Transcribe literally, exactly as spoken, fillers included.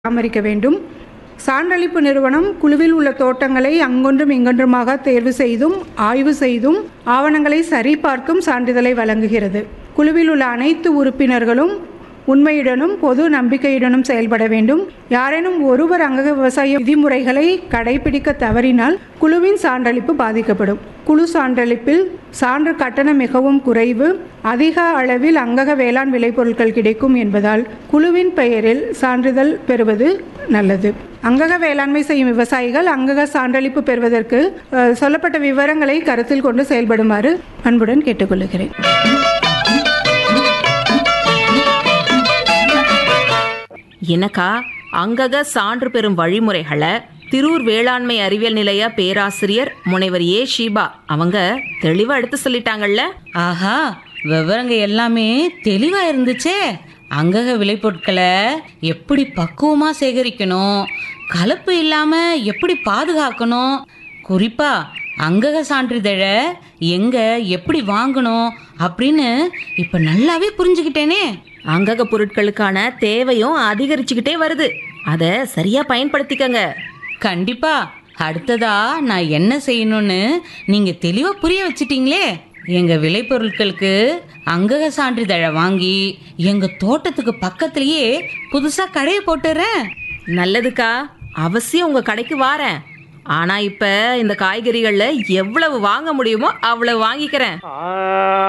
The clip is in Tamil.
பராமரிக்க வேண்டும். சான்றளிப்பு நிறுவனம் குழுவில் உள்ள தோட்டங்களை அங்கொன்றும் இங்கொன்றுமாக தேர்வு செய்தும் ஆய்வு செய்தும் ஆவணங்களை சரிபார்த்தும் சான்றிதழை வழங்குகிறது. குழுவில் உள்ள அனைத்து உறுப்பினர்களும் உண்மையுடனும் பொது நம்பிக்கையுடனும் செயல்பட வேண்டும். யாரேனும் ஒருவர் அங்கக விவசாய விதிமுறைகளை கடைபிடிக்க தவறினால் குழுவின் சான்றளிப்பு பாதிக்கப்படும். குழு சான்றளிப்பில் சான்று கட்டணம் மிகவும் குறைவு, அதிக அளவில் அங்கக வேளாண் விளைபொருட்கள் கிடைக்கும் என்பதால் குழுவின் பெயரில் சான்றிதழ் பெறுவது நல்லது. அங்கக வேளாண்மை செய்யும் விவசாயிகள் அங்கக சான்றளிப்பு பெறுவதற்கு அஹ், சொல்லப்பட்ட விவரங்களை கருத்தில் கொண்டு செயல்படுமாறு அன்புடன் கேட்டுக்கொள்கிறேன். எனக்கா அங்கக சான்று பெறும் வழிமுறைகளை திரூர் வேளாண்மை அறிவியல் நிலைய பேராசிரியர் முனைவர் ஏ ஷீபா அவங்க தெளிவா எடுத்து சொல்லிட்டாங்கல்ல. ஆஹா, விவரங்க எல்லாமே தெளிவா இருந்துச்சே. அங்கக விளைபொருட்களை எப்படி பக்குவமா சேகரிக்கணும், கலப்பு இல்லாம எப்படி பாதுகாக்கணும், குறிப்பா அங்கக சான்றிதழை எங்க எப்படி வாங்கணும் அப்படின்னு இப்ப நல்லாவே புரிஞ்சுக்கிட்டேனே. அங்கக பொருட்களுக்கான தேவையும் அதிகரிச்சுக்கிட்டே வருது, அதை சரியா பயன்படுத்திக்கங்க. கண்டிப்பா. அடுத்ததா நான் என்ன செய்யணும்னு நீங்க தெளிவா புரிய வச்சிட்டீங்களே. எங்க விளைபொருட்களுக்கு அங்கக சான்றிதழை வாங்கி எங்க தோட்டத்துக்கு பக்கத்திலேயே புதுசா கடையை போட்டுறேன். நல்லதுக்கா, அவசியம் உங்க கடைக்கு வாரேன். ஆனா இப்ப இந்த காய்கறிகள்ல எவ்வளவு வாங்க முடியுமோ அவ்வளவு வாங்கிக்கிறேன்.